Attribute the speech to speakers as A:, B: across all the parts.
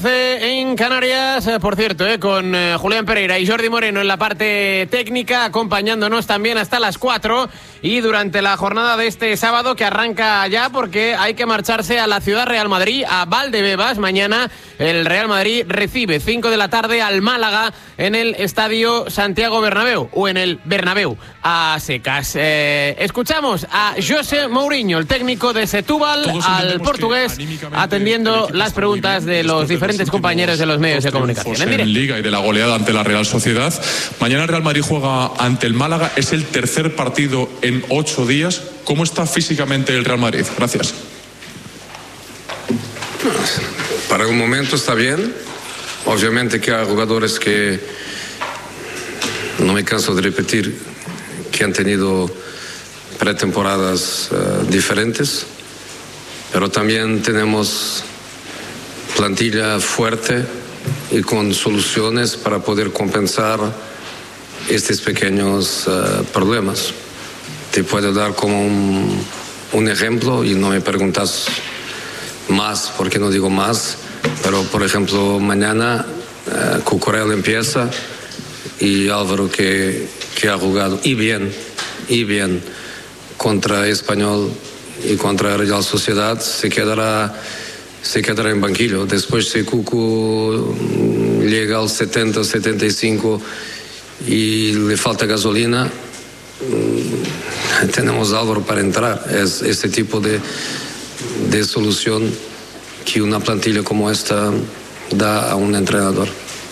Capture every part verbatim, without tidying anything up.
A: En Canarias, por cierto, eh, con eh, Julián Pereira y Jordi Moreno en la parte técnica, acompañándonos también hasta las cuatro y durante la jornada de este sábado que arranca ya porque hay que marcharse a la Ciudad Real Madrid, a Valdebebas. Mañana el Real Madrid recibe cinco de la tarde al Málaga en el Estadio Santiago Bernabéu o en el Bernabéu a secas. Eh, escuchamos a José Mourinho, el técnico de Setúbal, al portugués, atendiendo las preguntas de los diferentes compañeros de los medios de comunicación.
B: En, en Liga y de la goleada ante la Real Sociedad. Mañana el Real Madrid juega ante el Málaga. Es el tercer partido en ocho días. ¿Cómo está físicamente el Real Madrid? Gracias.
C: Para un momento está bien. Obviamente que hay jugadores que, no me canso de repetir, que han tenido pretemporadas uh, diferentes, pero también tenemos plantilla fuerte y con soluciones para poder compensar estos pequeños uh, problemas. Te puedo dar como un, un ejemplo y no me preguntas más porque no digo más, pero por ejemplo mañana uh, Cucurella empieza y Álvaro que, que ha jugado y bien, y bien contra Español y contra Real Sociedad se quedará se quedará en banquillo. Después si Cucu llega al setenta, setenta y cinco y le falta gasolina, tenemos Álvaro para entrar. Es ese tipo de, de solución que una plantilla como esta da a un entrenador.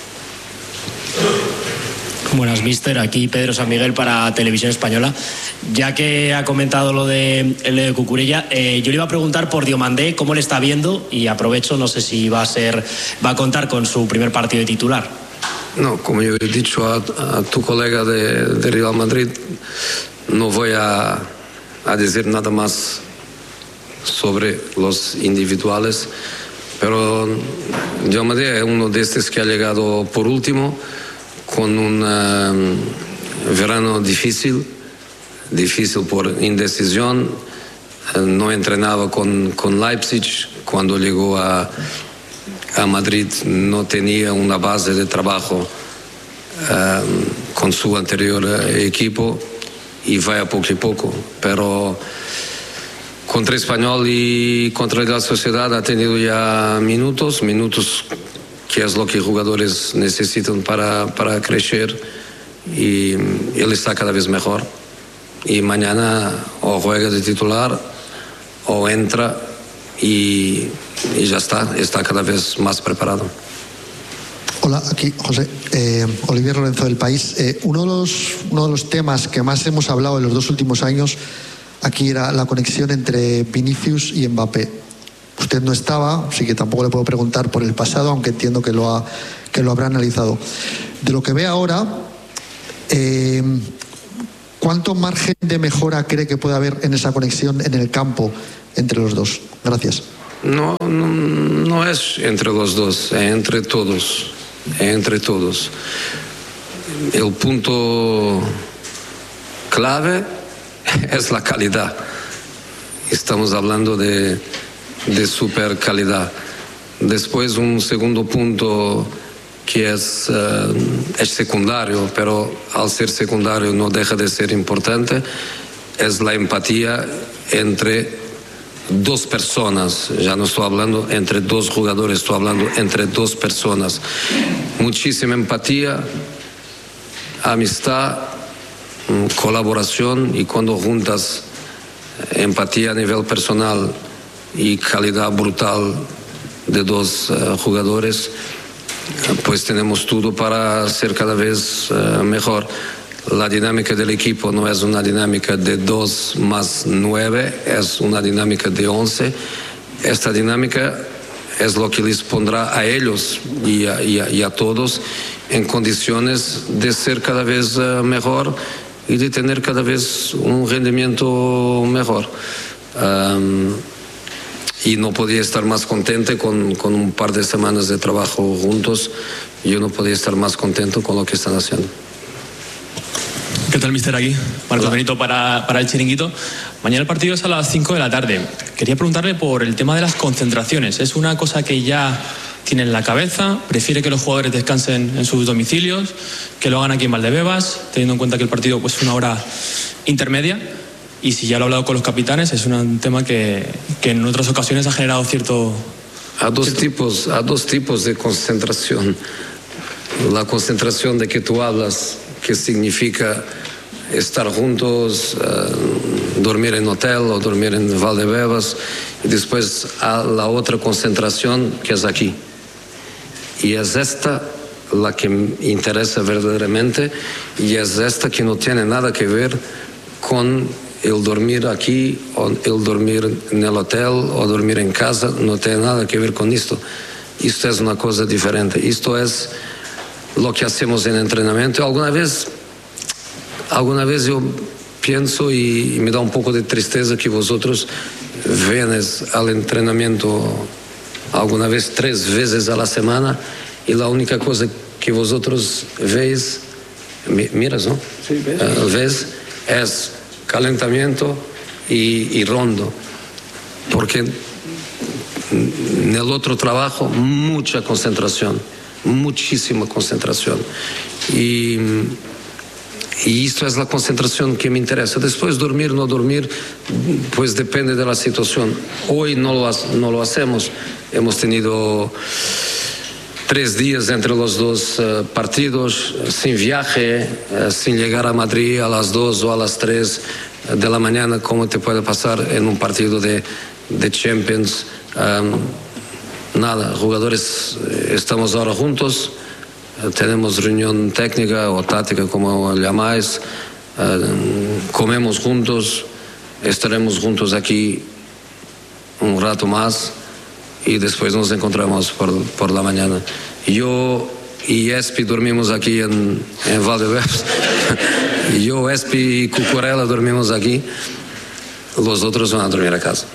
D: Buenas, mister. Aquí Pedro San Miguel para Televisión Española. Ya que ha comentado lo de, lo de Cucurella, eh, yo le iba a preguntar por Diomandé, cómo le está viendo, y aprovecho, no sé si va a ser, va a contar con su primer partido de titular.
C: No, como yo he dicho a, a tu colega de, de Real Madrid, no voy a, a decir nada más sobre los individuales, pero Diomandé es uno de estos que ha llegado por último, con un uh, verano difícil, difícil por indecisión. Uh, no entrenaba con, con Leipzig. Cuando llegó a, a Madrid no tenía una base de trabajo uh, con su anterior uh, equipo y va a poco y poco. Pero contra Español y contra la Sociedad ha tenido ya minutos, minutos que es lo que jugadores necesitan para, para crecer, y él está cada vez mejor y mañana o juega de titular o entra y, y ya está, está cada vez más preparado.
E: Hola, aquí José, eh, Olivier Lorenzo del País. Eh, uno, de los, uno de los temas que más hemos hablado en los dos últimos años aquí era la conexión entre Vinicius y Mbappé. Usted no estaba, así que tampoco le puedo preguntar por el pasado, aunque entiendo que lo, ha, que lo habrá analizado. De lo que ve ahora, eh, ¿cuánto margen de mejora cree que puede haber en esa conexión en el campo entre los dos? Gracias.
C: No, no, no es entre los dos, es entre todos, es entre todos. El punto clave es la calidad. Estamos hablando de de super calidad. Después un segundo punto que es, uh, es secundario, pero al ser secundario no deja de ser importante, es la empatía entre dos personas. Ya no estoy hablando entre dos jugadores, estoy hablando entre dos personas. Muchísima empatía, amistad, colaboración, y cuando juntas empatía a nivel personal y calidad brutal de dos uh, jugadores, pues tenemos todo para ser cada vez uh, mejor. La dinámica del equipo no es una dinámica de dos más nueve, es una dinámica de once. Esta dinámica es lo que les pondrá a ellos y a, y a, y a todos en condiciones de ser cada vez uh, mejor y de tener cada vez un rendimiento mejor. Um, y no podía estar más contento con, con un par de semanas de trabajo juntos. Yo no podía estar más contento con lo que están haciendo.
F: ¿Qué tal, mister? Aquí Marcos Benito para, para el Chiringuito. Mañana el partido es a las cinco de la tarde. Quería preguntarle por el tema de las concentraciones. ¿Es una cosa que ya tiene en la cabeza, prefiere que los jugadores descansen en sus domicilios, que lo hagan aquí en Valdebebas, teniendo en cuenta que el partido pues, es una hora intermedia. Y si ya lo he hablado con los capitanes, es un tema que, que en otras ocasiones ha generado cierto...
C: Há dos tipos, há dos tipos de concentración. La concentración de que tú hablas, que significa estar juntos, uh, dormir en hotel o dormir en Valdebebas, y después há la otra concentración que es aquí. Y es esta la que me interesa verdaderamente, y es esta que no tiene nada que ver con el dormir aquí o el dormir en el hotel o dormir en casa, no tiene nada que ver con esto. Esto es una cosa diferente. Esto es lo que hacemos en entrenamiento. Alguna vez, alguna vez yo pienso y, y me da un poco de tristeza que vosotros vienes al entrenamiento alguna vez tres veces a la semana y la única cosa que vosotros veis, miras, ¿no? Sí, ves. Uh, ves es calentamiento y, y rondo, porque en el otro trabajo mucha concentración, muchísima concentración, y, y esto es la concentración que me interesa. Después dormir, no dormir, pues depende de la situación. Hoy no lo, no lo hacemos, hemos tenido tres días entre los dos uh, partidos, sin viaje, uh, sin llegar a Madrid a las dos o a las tres de la mañana, como te puede pasar en un partido de, de Champions. Um, nada, jugadores, estamos ahora juntos, uh, tenemos reunión técnica o táctica, como llamáis, uh, comemos juntos, estaremos juntos aquí un rato más, y después nos encontramos por, por la mañana. Yo y Espi dormimos aquí en, en Valdebebas. Yo, Espi y Cucurella dormimos aquí. Los otros van a dormir a casa.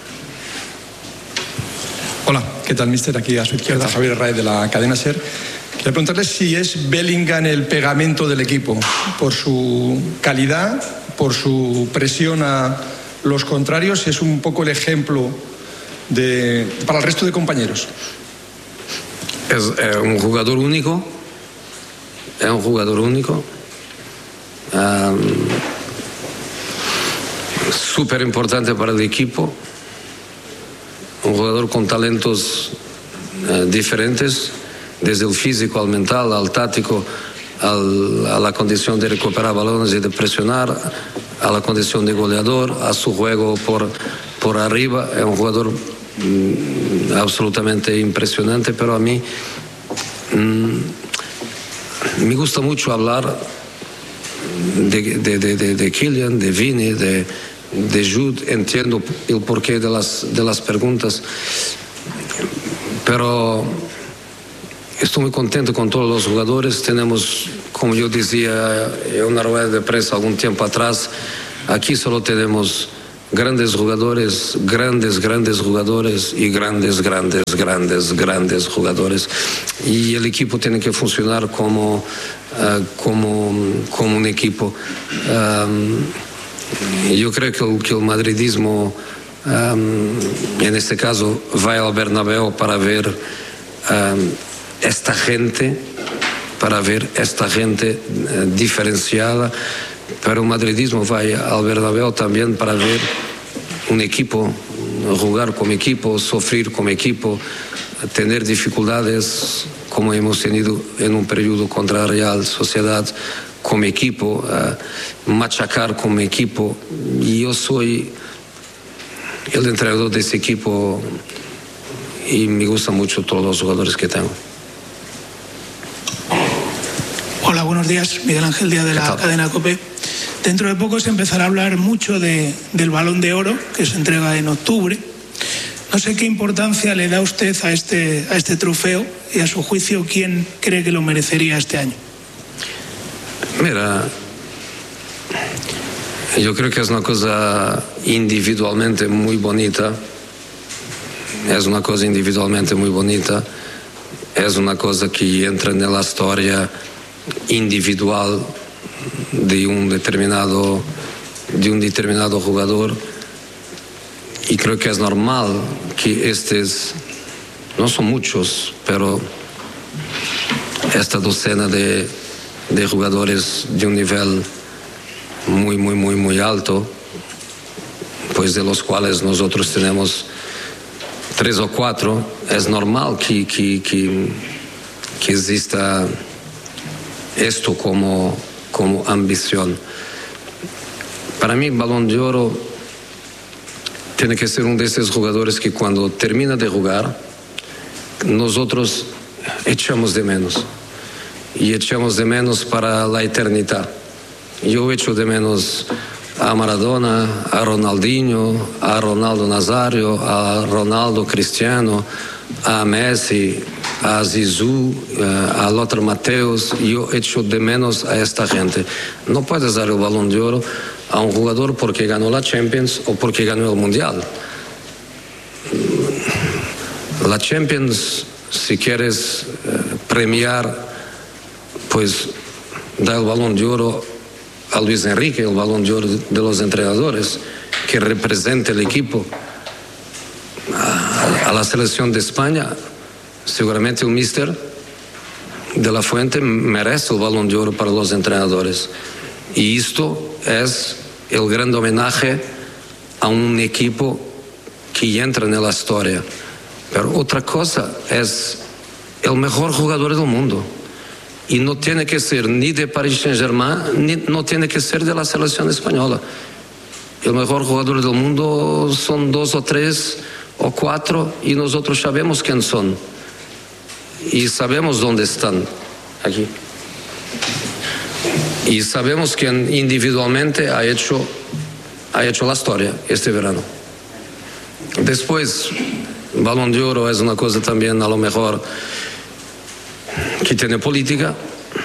G: Hola, ¿qué tal, mister? Aquí a su izquierda, Javier Raez de la cadena SER. Quería preguntarle si es Bellingham el pegamento del equipo, por su calidad, por su presión a los contrarios, si es un poco el ejemplo de, para el resto de compañeros.
C: Es eh, un jugador único, es un jugador único, um, súper importante para el equipo, un jugador con talentos uh, diferentes, desde el físico al mental, al táctico, al, a la condición de recuperar balones y de presionar, a la condición de goleador, a su juego por, por arriba. Es un jugador mm, absolutamente impresionante, pero a mí mm, me gusta mucho hablar de, de, de, de, de Kylian, de Vini, de, de Jude. Entiendo el porqué de las, de las preguntas, pero estoy muy contento con todos los jugadores. Tenemos, como yo decía en una rueda de prensa algún tiempo atrás, aquí solo tenemos grandes jugadores, grandes, grandes jugadores y grandes, grandes, grandes, grandes jugadores. Y el equipo tiene que funcionar como, uh, como, como un equipo. Um, yo creo que el, que el madridismo, um, en este caso, va al Bernabéu para ver um, esta gente, para ver esta gente uh, diferenciada. Pero el madridismo va al Bernabéu también para ver un equipo, jugar como equipo, sufrir como equipo, tener dificultades como hemos tenido en un periodo contra Real Sociedad como equipo, uh, machacar como equipo. Y yo soy el entrenador de ese equipo y me gustan mucho todos los jugadores que tengo.
H: Hola, buenos días. Miguel Ángel Díaz de la cadena COPE. Dentro de poco se empezará a hablar mucho de, del Balón de Oro, que se entrega en octubre. No sé qué importancia le da usted a este, a este trofeo y, a su juicio, quién cree que lo merecería este año.
C: Mira, yo creo que es una cosa individualmente muy bonita. Es una cosa individualmente muy bonita. Es una cosa que entra en la historia individual de un determinado de un determinado jugador, y creo que es normal que estés no son muchos, pero esta docena de, de jugadores de un nivel muy, muy, muy, muy alto, pues de los cuales nosotros tenemos tres o cuatro, es normal que, que, que, que exista esto como, como ambición. Para mí, Balón de Oro tiene que ser uno de esos jugadores que cuando termina de jugar, nosotros echamos de menos. Y echamos de menos para la eternidad. Yo echo de menos a Maradona, a Ronaldinho, a Ronaldo Nazario, a Ronaldo Cristiano, a Messi, a Zizou, a Lothar Matthäus. Yo echo de menos a esta gente. No puedes dar el Balón de Oro a un jugador porque ganó la Champions o porque ganó el Mundial. La Champions, si quieres eh, premiar, pues da el Balón de Oro a Luis Enrique, el Balón de Oro de los entrenadores, que representa el equipo. A, a la selección de España, seguramente el míster de la Fuente merece el Balón de Oro para los entrenadores. Y esto es el gran homenaje a un equipo que entra en la historia. Pero otra cosa es el mejor jugador del mundo. Y no tiene que ser ni de Paris Saint-Germain, ni no tiene que ser de la selección española. El mejor jugador del mundo son dos o tres o cuatro y nosotros sabemos quién son. Y sabemos dónde están, aquí. Y sabemos quién individualmente ha hecho, ha hecho la historia este verano. Después, Balón de Oro es una cosa también a lo mejor que tiene política,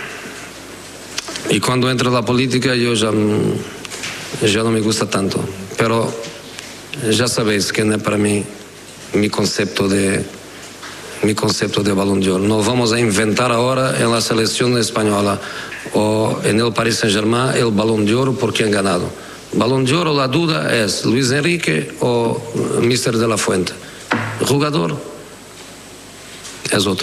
C: y cuando entra la política yo ya, ya no me gusta tanto, pero ya sabéis que no es para mí mi concepto de mi concepto de Balón de Oro. No vamos a inventar ahora en la selección española o en el Paris Saint-Germain el Balón de Oro por quien ha ganado. Balón de Oro, la duda es Luis Enrique o míster de la Fuente. El jugador es otro.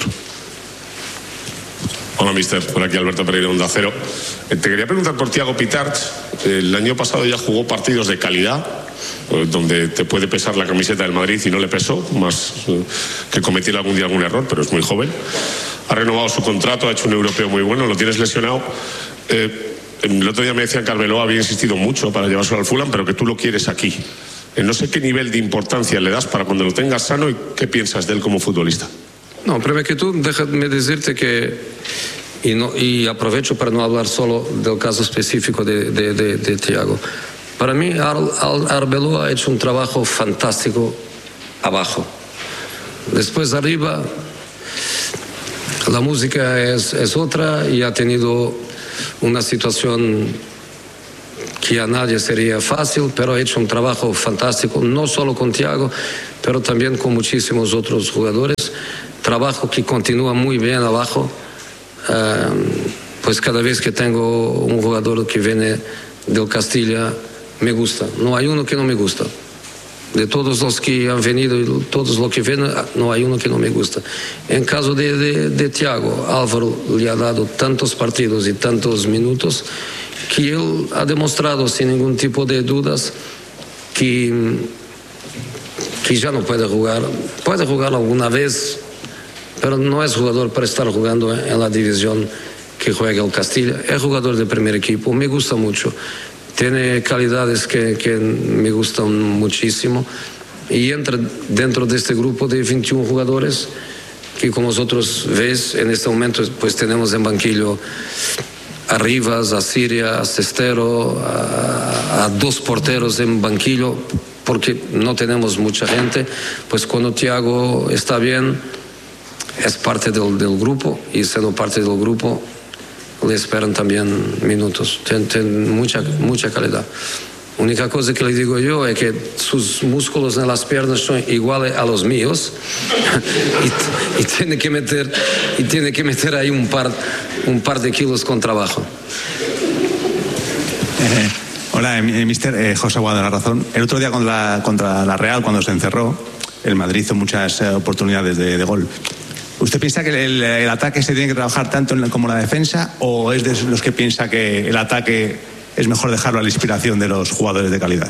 I: Hola, mister. Por aquí Alberto Pereira, Onda Cero. Eh, te quería preguntar por Thiago Pitarch. El año pasado ya jugó partidos de calidad, eh, donde te puede pesar la camiseta del Madrid y no le pesó, más eh, que cometiera algún día algún error, pero es muy joven. Ha renovado su contrato, ha hecho un europeo muy bueno, lo tienes lesionado. Eh, el otro día me decían que Arbeloa había insistido mucho para llevárselo al Fulham, pero que tú lo quieres aquí. Eh, no sé qué nivel de importancia le das para cuando lo tengas sano y qué piensas de él como futbolista.
C: No, primero que todo, déjame decirte que, y, no, y aprovecho para no hablar solo del caso específico de, de, de, de Thiago. Para mí, Ar, Ar, Arbeloa ha hecho un trabajo fantástico abajo. Después arriba, la música es, es otra y ha tenido una situación que a nadie sería fácil, pero ha hecho un trabajo fantástico, no solo con Thiago, pero también con muchísimos otros jugadores. Trabajo que continúa muy bien abajo. Uh, pues cada vez que tengo un jugador que viene del Castilla, me gusta. No hay uno que no me gusta. De todos los que han venido y todos los que vienen, no hay uno que no me gusta. En caso de, de, de Thiago, Álvaro le ha dado tantos partidos y tantos minutos que él ha demostrado sin ningún tipo de dudas que, que ya no puede jugar. Puede jugar alguna vez, pero no es jugador para estar jugando en la división que juega el Castilla. Es jugador de primer equipo, me gusta mucho. Tiene calidades que, que me gustan muchísimo. Y entra dentro de este grupo de veintiún jugadores que, como vosotros veis, en este momento pues tenemos en banquillo a Rivas, a Siria, a Cestero, a, a dos porteros en banquillo, porque no tenemos mucha gente. Pues cuando Thiago está bien, es parte del, del grupo, y siendo parte del grupo le esperan también minutos. Tiene, tiene mucha, mucha calidad. La única cosa que le digo yo es que sus músculos en las piernas son iguales a los míos y, y, tiene que meter, y tiene que meter ahí un par, un par de kilos con trabajo.
J: Eh, hola, eh, mister eh, José Aguado de La Razón. El otro día contra la, contra la Real, cuando se encerró, el Madrid hizo muchas eh, oportunidades de, de gol. ¿Usted piensa que el, el ataque se tiene que trabajar tanto en la, como la defensa, o es de los que piensa que el ataque es mejor dejarlo a la inspiración de los jugadores de calidad?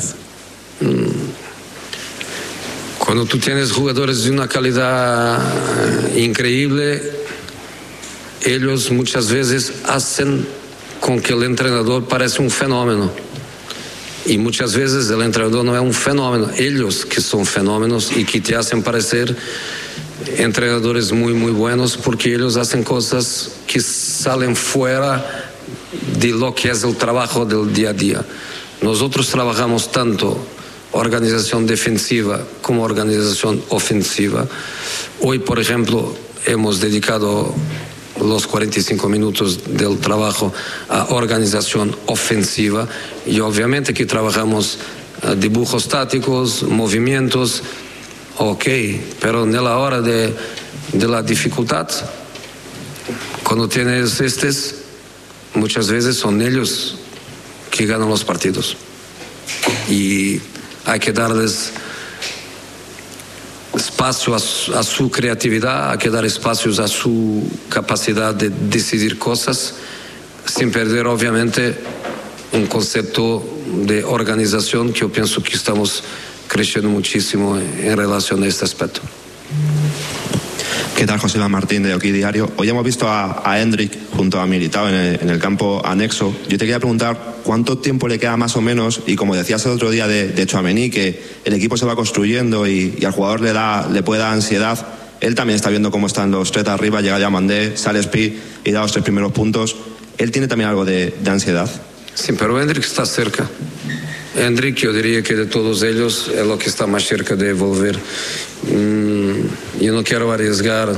C: Cuando tú tienes jugadores de una calidad increíble, ellos muchas veces hacen con que el entrenador parezca un fenómeno. Y muchas veces el entrenador no es un fenómeno, ellos que son fenómenos y que te hacen parecer entrenadores muy muy buenos, porque ellos hacen cosas que salen fuera de lo que es el trabajo del día a día. Nosotros trabajamos tanto organización defensiva como organización ofensiva. Hoy, por ejemplo, hemos dedicado los cuarenta y cinco minutos del trabajo a organización ofensiva, y obviamente que trabajamos uh, dibujos tácticos, movimientos, ok, pero en la hora de, de la dificultad, cuando tienes estos, muchas veces son ellos que ganan los partidos, y hay que darles espacio a su, a su creatividad, hay que dar espacios a su capacidad de decidir cosas, sin perder obviamente un concepto de organización que yo pienso que estamos creciendo muchísimo en relación a este aspecto.
K: ¿Qué tal? José Iván Martín, de Aquí Diario. Hoy hemos visto a, a Endrick junto a Militao en el, en el campo anexo. Yo te quería preguntar cuánto tiempo le queda más o menos, y como decías el otro día de, de Tchouaméni, que el equipo se va construyendo y, y al jugador le, da, le puede dar ansiedad. Él también está viendo cómo están los tres de arriba, llega Diomandé, sale Spi y da los tres primeros puntos. ¿Él tiene también algo de, de ansiedad?
C: Sí, pero Endrick está cerca. Endrick, yo diría que de todos ellos es lo que está más cerca de volver. Mm, yo no quiero arriesgar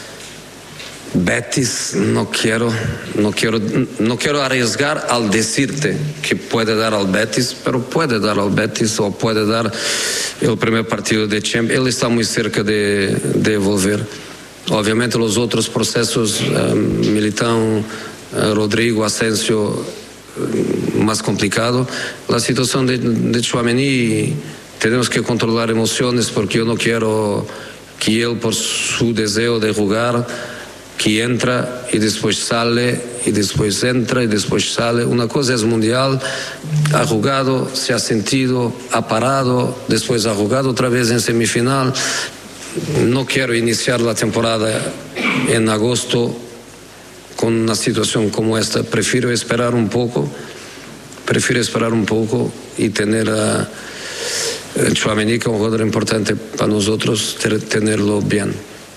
C: Betis, no quiero, no quiero, no quiero arriesgar al decirte que puede dar al Betis, pero puede dar al Betis o puede dar el primer partido de Champions. Él está muy cerca de, de volver. Obviamente los otros procesos, eh, Militao, eh, Rodrigo, Asensio, más complicado. La situación de, de Tchouaméni, tenemos que controlar emociones, porque yo no quiero que él, por su deseo de jugar, que entra y después sale y después entra y después sale. Una cosa es mundial, ha jugado, se ha sentido, ha parado, después ha jugado otra vez en semifinal. No quiero iniciar la temporada en agosto con una situación como esta. Prefiero esperar un poco, prefiero esperar un poco y tener a Tchouaméni, que es un jugador importante para nosotros, tenerlo bien.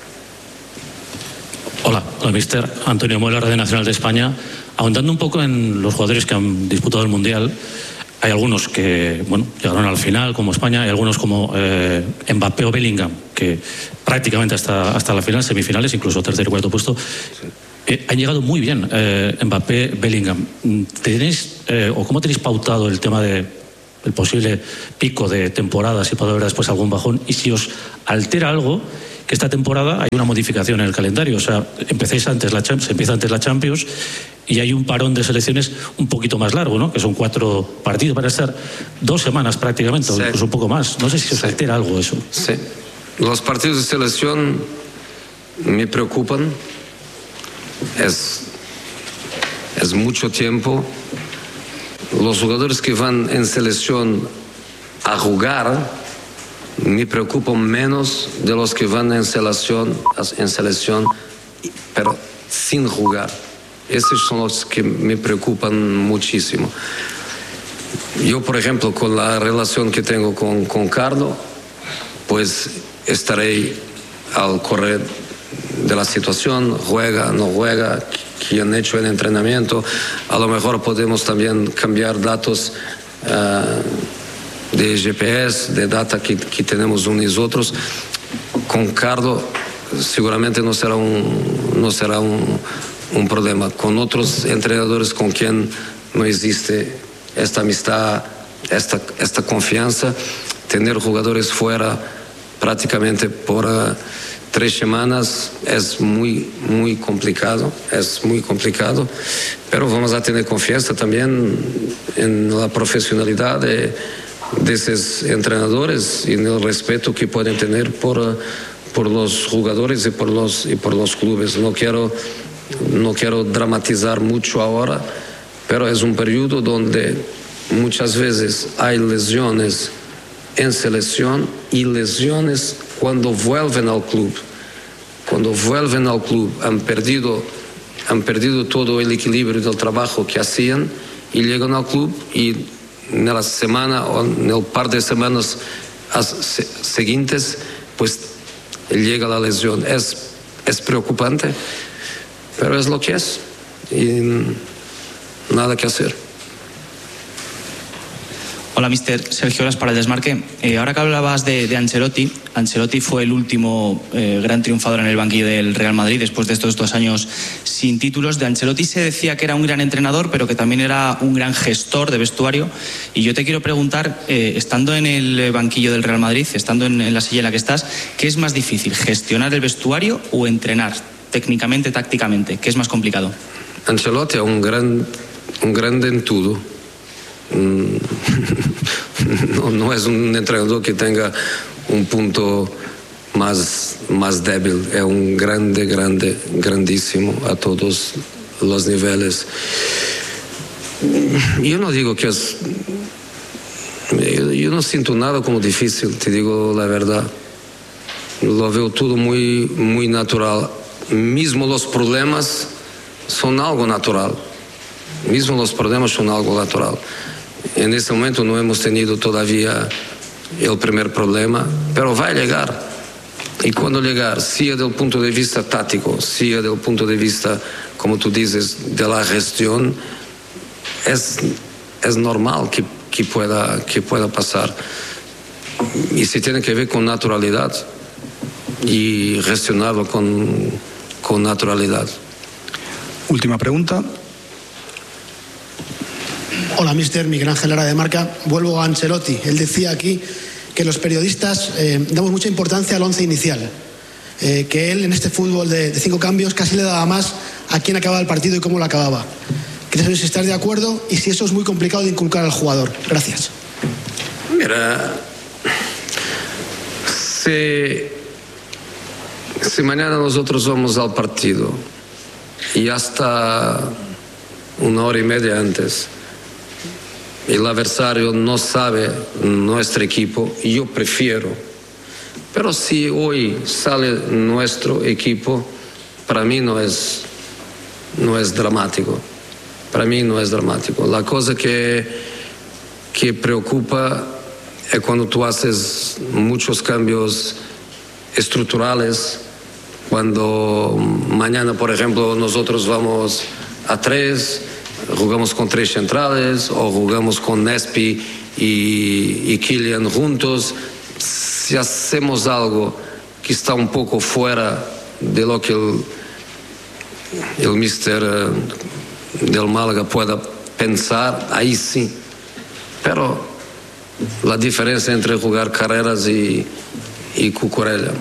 L: Hola, hola, mister Antonio Muela, Radio Nacional de España. Ahondando un poco en los jugadores que han disputado el Mundial, hay algunos que, bueno, llegaron al final, como España, hay algunos como eh, Mbappé o Bellingham, que prácticamente hasta, hasta la final, semifinales, incluso tercer y cuarto puesto, eh, han llegado muy bien. eh, Mbappé, Bellingham. ¿Tenéis, eh, o cómo tenéis pautado el tema de el posible pico de temporada, si puede haber después algún bajón, y si os altera algo, que esta temporada hay una modificación en el calendario? O sea, empecéis antes la se empieza antes la Champions y hay un parón de selecciones un poquito más largo, ¿no? Que son cuatro partidos, para estar dos semanas prácticamente, sí, o incluso un poco más. No sé si os sí. altera algo eso.
C: Sí. Los partidos de selección me preocupan. Es, es mucho tiempo. Los jugadores que van en selección a jugar me preocupan menos de los que van en selección, en selección pero sin jugar. Esos son los que me preocupan muchísimo. Yo, por ejemplo, con la relación que tengo con, con Carlo, pues estaré al correr de la situación, juega, no juega, que han hecho el entrenamiento. A lo mejor podemos también cambiar datos uh, de G P S, de data que, que tenemos unos y otros. Con Carlo seguramente no será un, no será un, un problema. Con otros entrenadores con quien no existe esta amistad, esta, esta confianza, tener jugadores fuera prácticamente por uh, tres semanas es muy, muy complicado, es muy complicado, pero vamos a tener confianza también en la profesionalidad de, de esos entrenadores y en el respeto que pueden tener por, por los jugadores y por los, y por los clubes. No quiero, no quiero dramatizar mucho ahora, pero es un periodo donde muchas veces hay lesiones en selección y lesiones cuando vuelven al club. Cuando vuelven al club han perdido, han perdido todo el equilibrio del trabajo que hacían y llegan al club y en la semana o en el par de semanas siguientes pues llega la lesión. Es, es preocupante, pero es lo que es y nada que hacer.
M: Hola, mister Sergio Olas para el Desmarque. Eh, ahora que hablabas de, de Ancelotti, Ancelotti fue el último eh, gran triunfador en el banquillo del Real Madrid después de estos dos años sin títulos. De Ancelotti se decía que era un gran entrenador, pero que también era un gran gestor de vestuario. Y yo te quiero preguntar, eh, estando en el banquillo del Real Madrid, estando en, en la silla en la que estás, ¿qué es más difícil, gestionar el vestuario o entrenar técnicamente, tácticamente? ¿Qué es más complicado?
C: Ancelotti es un gran, un grande en todo. No, no es un entrenador que tenga un punto más, más débil, es un grande, grande, grandísimo a todos los niveles. Yo no digo que es... Yo, yo no siento nada como difícil, te digo la verdad. Lo veo todo muy, muy natural. Mismo los problemas son algo natural. Mismo los problemas son algo natural. En este momento no hemos tenido todavía el primer problema, pero va a llegar. Y cuando llegar, sea del punto de vista táctico, sea del punto de vista, como tú dices, de la gestión, es, es normal que, que, pueda, que pueda pasar. Y se tiene que ver con naturalidad y gestionarlo con, con naturalidad.
N: Última pregunta.
O: Hola, mister Miguel Ángel Lara de Marca. Vuelvo a Ancelotti. Él decía aquí que los periodistas eh, damos mucha importancia al once inicial. Eh, que él en este fútbol de, de cinco cambios casi le daba más a quién acababa el partido y cómo lo acababa. Quería saber si estás de acuerdo y si eso es muy complicado de inculcar al jugador. Gracias.
C: Mira, si, si mañana nosotros vamos al partido y hasta una hora y media antes el adversario no sabe nuestro equipo, yo prefiero. Pero si hoy sale nuestro equipo, para mí no es, no es dramático. Para mí no es dramático. La cosa que, que preocupa es cuando tú haces muchos cambios estructurales, cuando mañana, por ejemplo, nosotros vamos a tres, jugamos con tres centrales o jugamos con Nespi y, y Kylian juntos. Si hacemos algo que está un poco fuera de lo que el, el mister del Málaga pueda pensar, ahí sí. Pero la diferencia entre jugar Carreras y, y Cucurella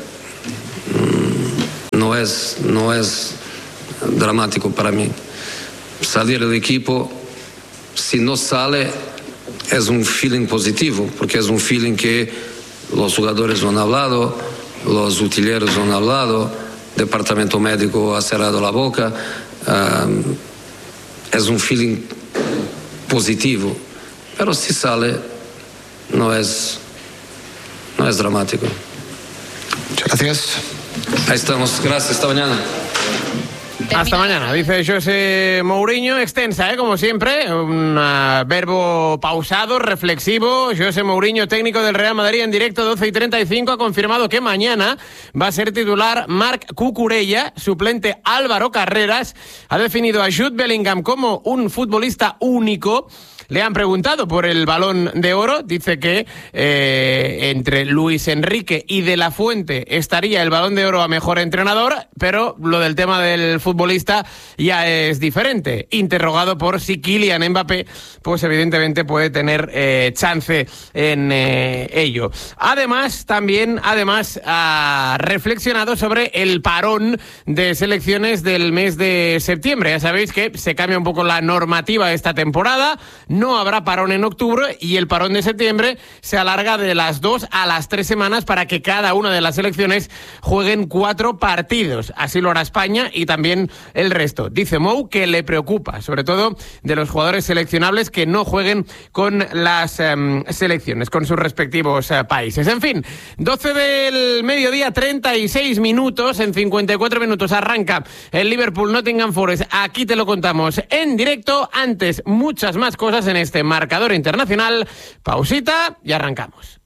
C: no es, no es dramático para mí. Salir del equipo, si no sale, es un feeling positivo, porque es un feeling que los jugadores han hablado, los utileros han hablado, el departamento médico ha cerrado la boca, um, es un feeling positivo, pero si sale, no es, no es dramático.
N: Muchas gracias.
C: Ahí estamos, gracias, hasta mañana.
A: Hasta mañana, dice José Mourinho, extensa, ¿eh? Como siempre, un uh, verbo pausado, reflexivo. José Mourinho, técnico del Real Madrid, en directo doce y treinta y cinco, ha confirmado que mañana va a ser titular Marc Cucurella, suplente Álvaro Carreras, ha definido a Jude Bellingham como un futbolista único. Le han preguntado por el Balón de Oro, dice que eh, entre Luis Enrique y De La Fuente estaría el Balón de Oro a mejor entrenador, pero lo del tema del fútbol futbolista ya es diferente. Interrogado por si Kylian Mbappé, pues evidentemente puede tener eh, chance en eh, ello. Además, también, además, ha reflexionado sobre el parón de selecciones del mes de septiembre. Ya sabéis que se cambia un poco la normativa esta temporada, no habrá parón en octubre y el parón de septiembre se alarga de las dos a las tres semanas para que cada una de las selecciones jueguen cuatro partidos. Así lo hará España y también el resto. Dice Mou que le preocupa, sobre todo de los jugadores seleccionables que no jueguen con las um, selecciones, con sus respectivos uh, países. En fin, doce del mediodía, treinta y seis minutos, en cincuenta y cuatro minutos arranca el Liverpool Nottingham Forest. Aquí te lo contamos en directo. Antes, muchas más cosas en este marcador internacional. Pausita y arrancamos.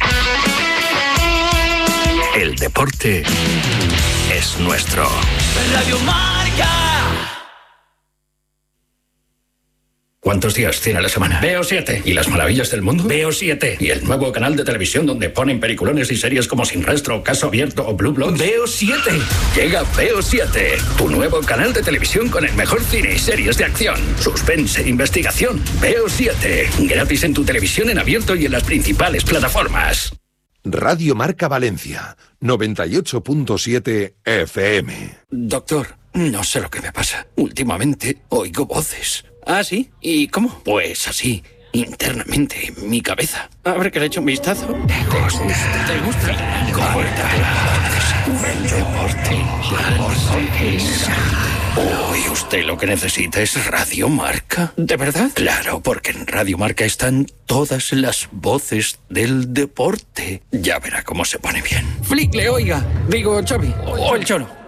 P: El deporte es nuestro.
Q: Radio Marca.
P: ¿Cuántos días tiene la semana? Veo siete. ¿Y las maravillas del mundo? Veo siete. ¿Y el nuevo canal de televisión donde ponen peliculones y series como Sin Rastro, Caso Abierto o Blue Bloods? Veo siete. Llega Veo siete, tu nuevo canal de televisión con el mejor cine y series de acción, suspense e investigación. Veo siete. Gratis en tu televisión en abierto y en las principales plataformas.
R: Radio Marca Valencia, noventa y ocho punto siete F M.
P: Doctor, no sé lo que me pasa. Últimamente oigo voces. ¿Ah, sí? ¿Y cómo? Pues así, internamente, en mi cabeza. A ver que le echo un vistazo. ¿Te gusta? ¿Te gusta? El deporte. Hoy usted lo que necesita es Radio Marca. ¿De verdad? Claro, porque en Radio Marca están todas las voces del deporte. Ya verá cómo se pone bien. Flickle, oiga. Digo, Xavi. O el Choro.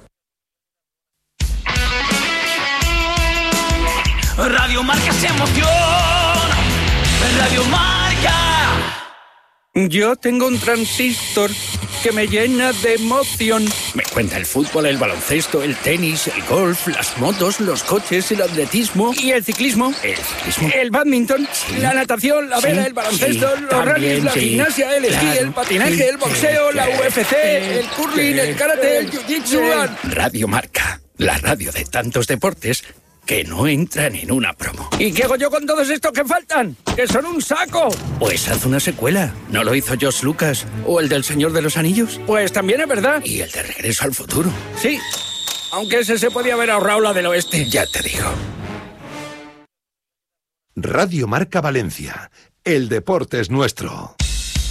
Q: Radio Marca se emociona. Radio Marca.
P: Yo tengo un transistor que me llena de emoción. Me cuenta el fútbol, el baloncesto, el tenis, el golf, las motos, los coches, el atletismo y el ciclismo. El ciclismo. El badminton, sí, la natación, la vela, sí, el baloncesto, sí, los rallies, la sí, gimnasia, el esquí, claro, el patinaje, sí, el boxeo, sí, la U F C, el curling, sí, el karate, el jiu-jitsu. Sí. Radio Marca, la radio de tantos deportes que no entran en una promo. ¿Y qué hago yo con todos estos que faltan? ¡Que son un saco! Pues haz una secuela. ¿No lo hizo George Lucas? ¿O el del Señor de los Anillos? Pues también es verdad. ¿Y el de Regreso al Futuro? Sí, aunque ese se podía haber ahorrado la del oeste. Ya te digo.
R: Radio Marca Valencia. El deporte es nuestro.